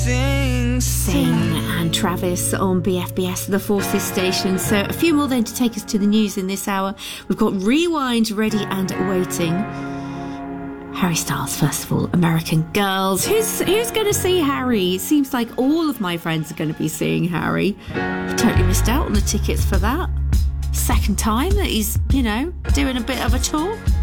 Sing and Travis on BFBS, the Forces station. So a few more then to take us to the news in this hour. We've got Rewind ready and waiting. Harry Styles, first of all, American Girls. Who's going to see Harry? It seems like all of my friends are going to be seeing Harry. I've totally missed out on the tickets for that. Second time that he's, doing a bit of a tour.